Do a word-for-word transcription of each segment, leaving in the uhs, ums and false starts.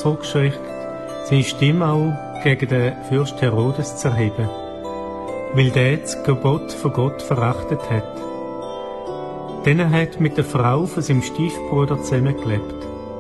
zurückschreckt, seine Stimme auch gegen den Fürst Herodes zu erheben, weil der das Gebot von Gott verachtet hat. Denn er hat mit der Frau von seinem Stiefbruder zusammengelebt.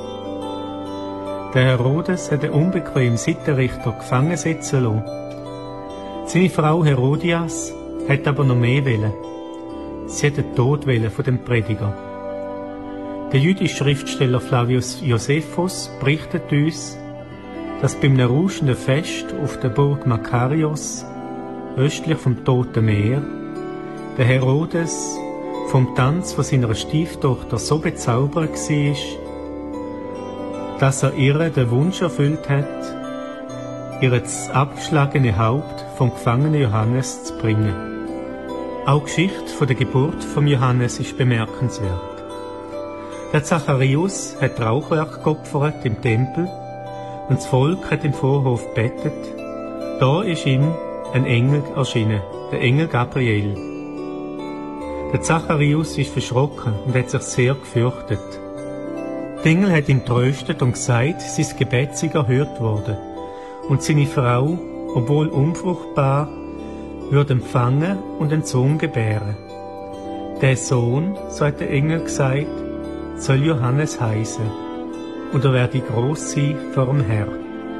Der Herodes hat den unbequemen Sittenrichter gefangen setzen lassen. Seine Frau Herodias hat aber noch mehr wollen. Sie hat den Tod wollen von dem Prediger. Der jüdische Schriftsteller Flavius Josephus berichtet uns, dass beim rauschenden Fest auf der Burg Makarios, östlich vom Toten Meer, der Herodes vom Tanz von seiner Stieftochter so bezaubert war, dass er ihr den Wunsch erfüllt hat, ihr das abgeschlagene Haupt vom Gefangenen Johannes zu bringen. Auch die Geschichte von der Geburt von Johannes ist bemerkenswert. Der Zacharias hat Rauchwerk geopfert im Tempel und das Volk hat im Vorhof gebetet. Da ist ihm ein Engel erschienen, der Engel Gabriel. Der Zacharias ist verschrocken und hat sich sehr gefürchtet. Der Engel hat ihn tröstet und gesagt, sein Gebet sei erhört worden und seine Frau, obwohl unfruchtbar, würde empfangen und einen Sohn gebären. Der Sohn, so hat der Engel gesagt, soll Johannes heißen und er werde gross sein vor dem Herrn.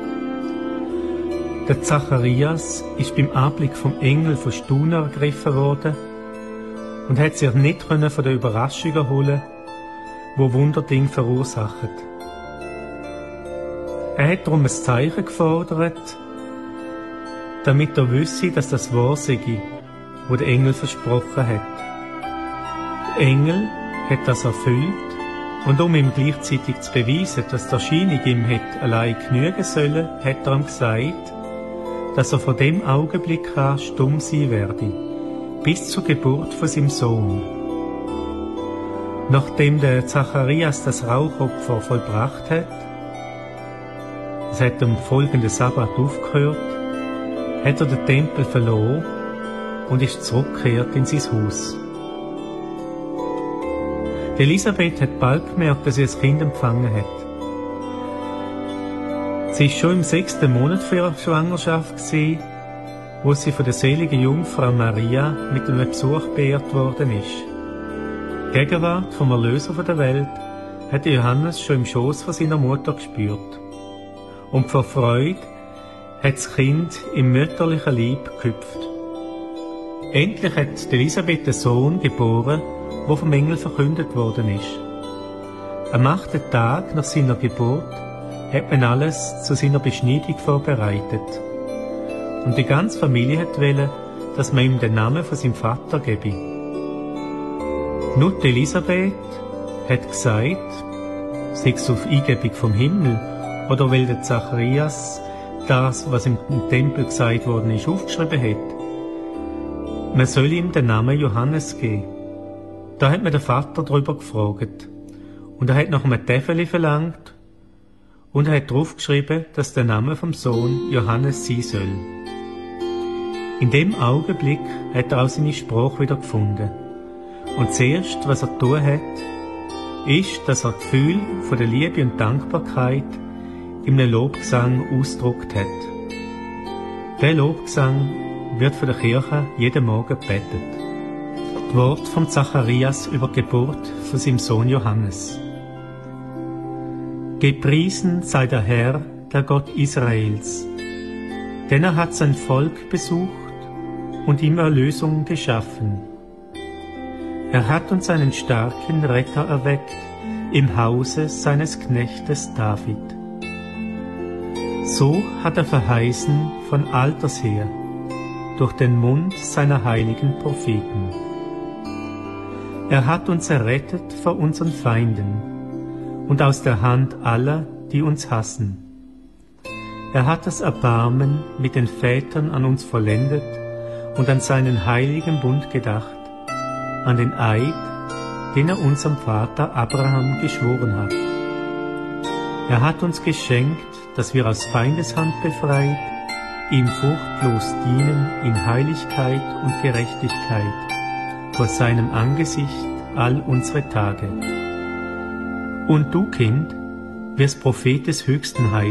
Der Zacharias ist beim Anblick vom Engel von Staunen ergriffen worden und hat sich nicht von der Überraschung erholen, wo Wunderding verursacht. Er hat darum ein Zeichen gefordert, damit er wisse, dass das wahr sei, wo der Engel versprochen hat. Der Engel hat das erfüllt und um ihm gleichzeitig zu beweisen, dass die Erscheinung ihm hätte allein genügen sollen, hat er ihm gesagt, dass er von dem Augenblick an stumm sein werde, bis zur Geburt von seinem Sohn. Nachdem der Zacharias das Rauchopfer vollbracht hat, es hat am folgenden Sabbat aufgehört, hat er den Tempel verloren und ist zurückgekehrt in sein Haus. Die Elisabeth hat bald gemerkt, dass sie ein Kind empfangen hat. Sie war schon im sechsten Monat für ihre Schwangerschaft gewesen, wo sie von der seligen Jungfrau Maria mit einem Besuch beehrt worden ist. Die Gegenwart vom Erlöser der Welt hat Johannes schon im Schoß von seiner Mutter gespürt. Und vor Freude hat das Kind im mütterlichen Leib gehüpft. Endlich hat Elisabeth einen Sohn geboren, der vom Engel verkündet worden ist. Am achten Tag nach seiner Geburt hat man alles zu seiner Beschneidung vorbereitet. Und die ganze Familie hat wollen, dass man ihm den Namen von seinem Vater gebe. Nur die Elisabeth hat gesagt, sei es auf Eingebung vom Himmel oder weil der Zacharias das, was im Tempel gesagt worden ist, aufgeschrieben hat, man soll ihm den Namen Johannes geben. Da hat mir der Vater darüber gefragt und er hat nach einem Täfeli verlangt und er hat draufgeschrieben, dass der Name vom Sohn Johannes sein soll. In dem Augenblick hat er auch seine Sprache wieder gefunden. Und zuerst, was er tun hat, ist, dass er das Gefühl von der Liebe und Dankbarkeit in einem Lobgesang ausgedrückt hat. Der Lobgesang wird von der Kirche jeden Morgen gebetet. Das Wort von Zacharias über die Geburt von seinem Sohn Johannes. Gepriesen sei der Herr, der Gott Israels, denn er hat sein Volk besucht und ihm Erlösung geschaffen. Er hat uns einen starken Retter erweckt im Hause seines Knechtes David. So hat er verheißen von alters her, durch den Mund seiner heiligen Propheten. Er hat uns errettet vor unseren Feinden und aus der Hand aller, die uns hassen. Er hat das Erbarmen mit den Vätern an uns vollendet und an seinen heiligen Bund gedacht, an den Eid, den er unserem Vater Abraham geschworen hat. Er hat uns geschenkt, dass wir aus Feindeshand befreit, ihm furchtlos dienen in Heiligkeit und Gerechtigkeit vor seinem Angesicht all unsere Tage. Und du, Kind, wirst Prophet des Höchsten heißen.